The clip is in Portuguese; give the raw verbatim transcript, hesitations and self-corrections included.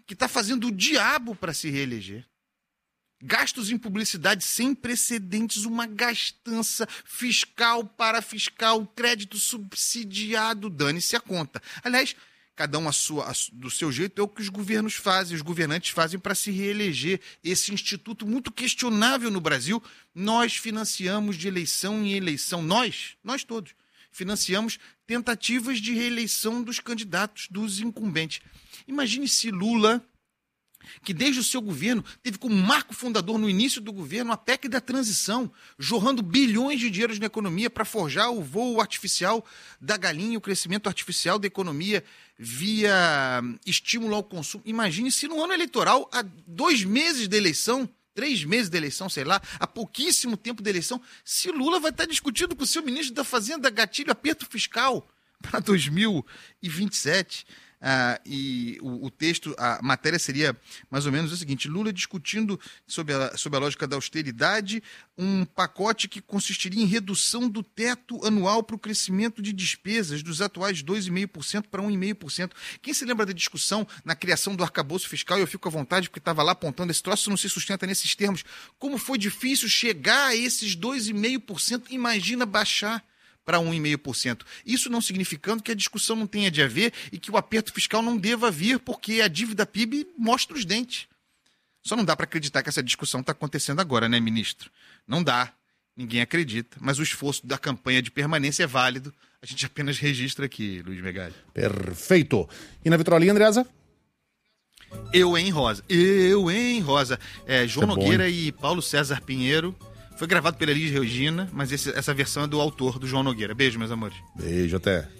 que está fazendo o diabo para se reeleger. Gastos em publicidade sem precedentes, uma gastança fiscal, parafiscal, crédito subsidiado, dane-se a conta. Aliás, cada um a sua, a, do seu jeito é o que os governos fazem, os governantes fazem para se reeleger. Esse instituto muito questionável no Brasil, nós financiamos de eleição em eleição, nós, nós todos, financiamos tentativas de reeleição dos candidatos, dos incumbentes. Imagine se Lula, que desde o seu governo teve como marco fundador no início do governo a P E C da transição, jorrando bilhões de dinheiros na economia para forjar o voo artificial da galinha, o crescimento artificial da economia via estímulo ao consumo. Imagine se no ano eleitoral, há dois meses da eleição, três meses da eleição, sei lá, há pouquíssimo tempo da eleição, se Lula vai estar discutindo com o seu ministro da Fazenda gatilho aperto fiscal para dois mil e vinte e sete. Ah, e o, o texto, a matéria seria mais ou menos o seguinte: Lula discutindo sobre a, sobre a lógica da austeridade, um pacote que consistiria em redução do teto anual para o crescimento de despesas dos atuais dois vírgula cinco por cento para um vírgula cinco por cento. Quem se lembra da discussão na criação do arcabouço fiscal? Eu fico à vontade porque estava lá apontando, esse troço não se sustenta nesses termos. Como foi difícil chegar a esses dois vírgula cinco por cento, imagina baixar para um vírgula cinco por cento. Isso não significando que a discussão não tenha de haver e que o aperto fiscal não deva vir, porque a dívida P I B mostra os dentes. Só não dá para acreditar que essa discussão está acontecendo agora, né, ministro? Não dá, ninguém acredita, mas o esforço da campanha de permanência é válido. A gente apenas registra aqui, Luiz Megali. Perfeito. E na vitrolinha, Andreasa? Eu em Rosa. Eu em Rosa. É, João é Nogueira bom, e Paulo César Pinheiro. Foi gravado pela Elis Regina, mas esse, essa versão é do autor, do João Nogueira. Beijo, meus amores. Beijo, até.